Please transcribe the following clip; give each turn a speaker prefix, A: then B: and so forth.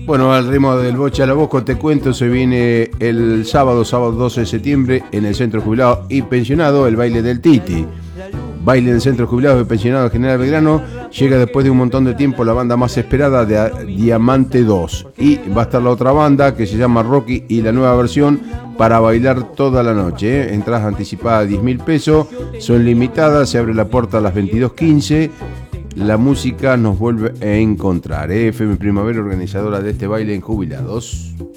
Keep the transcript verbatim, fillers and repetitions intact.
A: Bueno, al ritmo del Bocha a la Bosco te cuento, se viene el sábado, sábado doce de septiembre, en el Centro Jubilado y Pensionado, el baile del Titi. Baile del Centro Jubilados y Pensionados General Belgrano. Llega después de un montón de tiempo la banda más esperada de Diamante dos. Y va a estar la otra banda que se llama Rocky y la nueva versión para bailar toda la noche. ¿eh? Entradas anticipadas diez mil pesos, son limitadas, se abre la puerta a las veintidós quince. La música nos vuelve a encontrar. ¿eh? F M Primavera, organizadora de este baile en Jubilados.